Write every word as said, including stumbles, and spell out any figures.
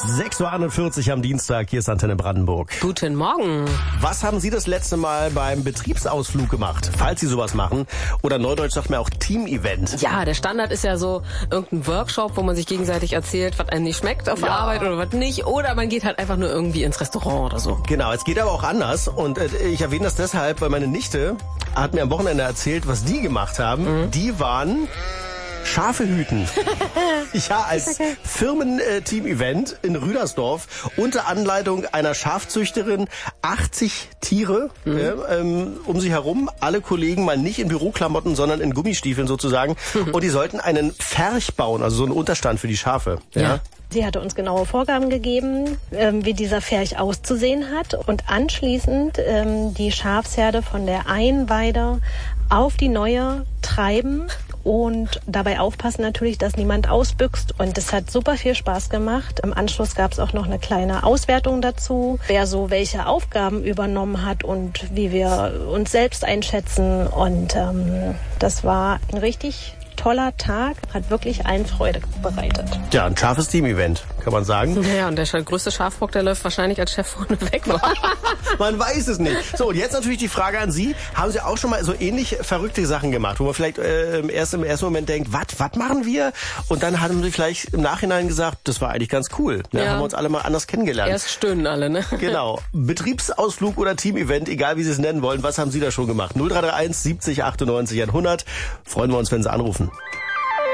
sechs Uhr einundvierzig am Dienstag, hier ist Antenne Brandenburg. Guten Morgen. Was haben Sie das letzte Mal beim Betriebsausflug gemacht, falls Sie sowas machen? Oder neudeutsch sagt man auch Team-Event. Ja, der Standard ist ja so irgendein Workshop, wo man sich gegenseitig erzählt, was einem nicht schmeckt auf der Ja. Arbeit oder was nicht. Oder man geht halt einfach nur irgendwie ins Restaurant oder so. Genau, es geht aber auch anders. Und äh, ich erwähne das deshalb, weil meine Nichte hat mir am Wochenende erzählt, was die gemacht haben. Mhm. Die waren Schafe hüten. Ja, als Firmen-Team-Event in Rüdersdorf unter Anleitung einer Schafzüchterin achtzig Tiere mhm. äh, ähm, um sie herum. Alle Kollegen mal nicht in Büroklamotten, sondern in Gummistiefeln sozusagen. Mhm. Und die sollten einen Pferch bauen, also so einen Unterstand für die Schafe. Ja. ja. Sie hatte uns genaue Vorgaben gegeben, ähm, wie dieser Pferch auszusehen hat und anschließend ähm, die Schafsherde von der einen Weide auf die neue treiben und dabei aufpassen natürlich, dass niemand ausbüchst. Und es hat super viel Spaß gemacht. Im Anschluss gab es auch noch eine kleine Auswertung dazu, wer so welche Aufgaben übernommen hat und wie wir uns selbst einschätzen. Und ähm, das war ein richtig toller Tag, hat wirklich allen Freude bereitet. Ja, ein scharfes Team-Event, kann man sagen. Ja, und der größte Schafbock, der läuft wahrscheinlich als Chef vorne weg. Man weiß es nicht. So, und jetzt natürlich die Frage an Sie. Haben Sie auch schon mal so ähnlich verrückte Sachen gemacht, wo man vielleicht äh, erst im ersten Moment denkt, was, was machen wir? Und dann haben Sie vielleicht im Nachhinein gesagt, das war eigentlich ganz cool. Da ja. haben wir uns alle mal anders kennengelernt. Erst stöhnen alle, ne? Genau. Betriebsausflug oder Team-Event, egal wie Sie es nennen wollen. Was haben Sie da schon gemacht? null drei drei eins siebzig achtundneunzig hundert. Freuen wir uns, wenn Sie anrufen.